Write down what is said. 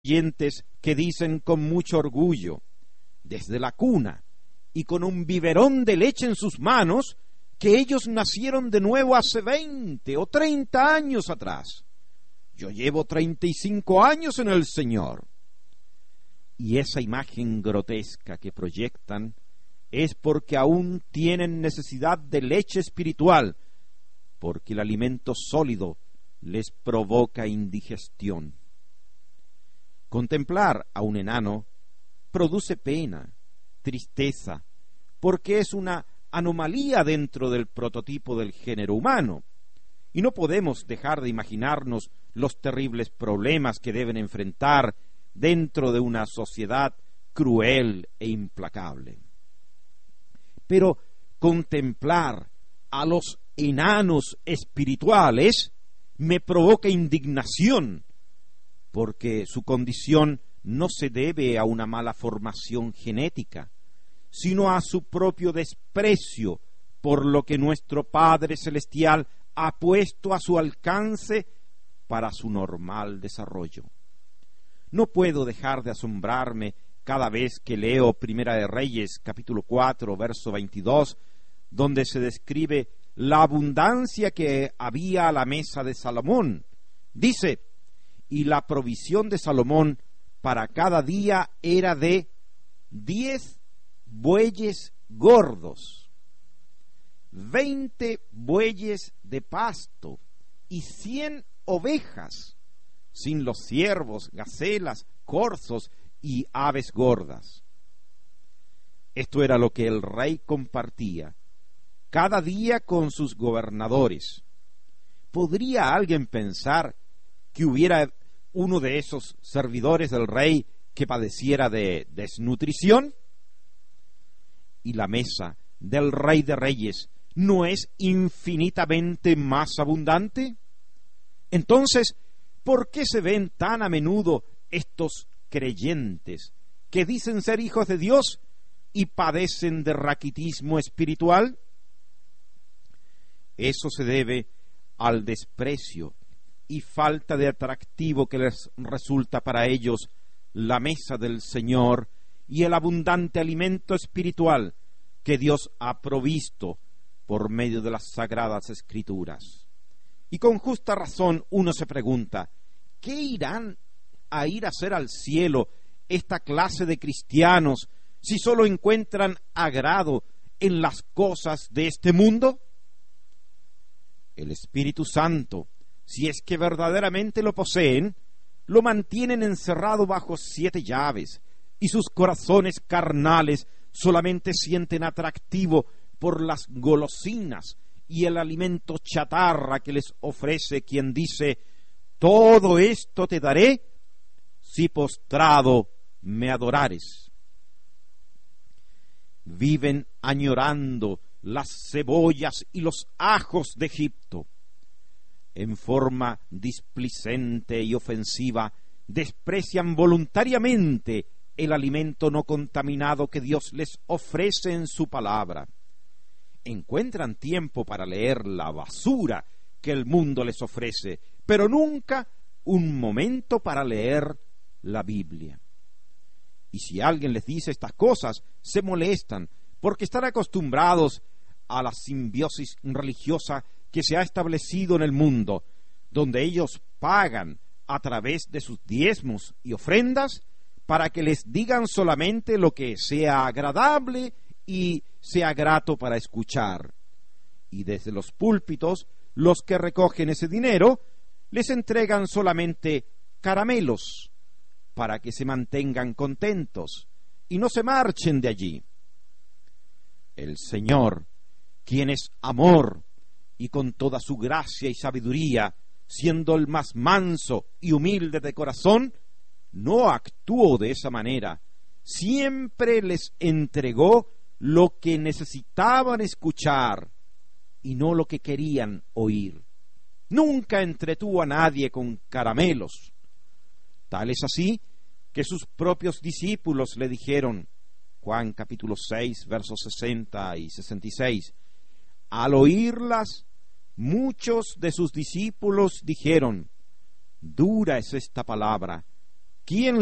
oyentes que dicen con mucho orgullo, desde la cuna y con un biberón de leche en sus manos, que ellos nacieron de nuevo hace 20 o 30 años atrás. Yo llevo 35 años en el Señor. Y esa imagen grotesca que proyectan es porque aún tienen necesidad de leche espiritual, porque el alimento sólido les provoca indigestión. Contemplar a un enano produce pena, tristeza, porque es una anomalía dentro del prototipo del género humano, y no podemos dejar de imaginarnos los terribles problemas que deben enfrentar dentro de una sociedad cruel e implacable. Pero contemplar a los enanos espirituales me provoca indignación, porque su condición no se debe a una mala formación genética, sino a su propio desprecio por lo que nuestro Padre Celestial ha puesto a su alcance para su normal desarrollo. No puedo dejar de asombrarme cada vez que leo Primera de Reyes, capítulo 4, verso 22, donde se describe la abundancia que había a la mesa de Salomón. Dice, y la provisión de Salomón para cada día era de 10 bueyes gordos, 20 bueyes de pasto y 100 ovejas, sin los ciervos, gacelas, corzos y aves gordas. Esto era lo que el rey compartía cada día con sus gobernadores. ¿Podría alguien pensar que hubiera uno de esos servidores del rey que padeciera de desnutrición? ¿Y la mesa del Rey de Reyes no es infinitamente más abundante? Entonces, ¿por qué se ven tan a menudo estos creyentes que dicen ser hijos de Dios y padecen de raquitismo espiritual? Eso se debe al desprecio y falta de atractivo que les resulta para ellos la mesa del Señor y el abundante alimento espiritual que Dios ha provisto por medio de las sagradas Escrituras. Y con justa razón uno se pregunta, ¿qué irán a ir a hacer al cielo esta clase de cristianos si solo encuentran agrado en las cosas de este mundo? El Espíritu Santo, si es que verdaderamente lo poseen, lo mantienen encerrado bajo 7 llaves, y sus corazones carnales solamente sienten atractivo por las golosinas y el alimento chatarra que les ofrece quien dice, todo esto te daré si postrado me adorares. Viven añorando las cebollas y los ajos de Egipto. En forma displicente y ofensiva, desprecian voluntariamente el alimento no contaminado que Dios les ofrece en su palabra. Encuentran tiempo para leer la basura que el mundo les ofrece, pero nunca un momento para leer la Biblia. Y si alguien les dice estas cosas, se molestan, porque están acostumbrados a la simbiosis religiosa que se ha establecido en el mundo, donde ellos pagan a través de sus diezmos y ofrendas para que les digan solamente lo que sea agradable y sea grato para escuchar. Y desde los púlpitos, los que recogen ese dinero les entregan solamente caramelos para que se mantengan contentos y no se marchen de allí. El Señor, quien es amor, y con toda su gracia y sabiduría, siendo el más manso y humilde de corazón, no actuó de esa manera. Siempre les entregó lo que necesitaban escuchar y no lo que querían oír. Nunca entretuvo a nadie con caramelos. Tal es así que sus propios discípulos le dijeron, Juan capítulo 6, versos 60 y 66, al oírlas, muchos de sus discípulos dijeron, dura es esta palabra, ¿Quién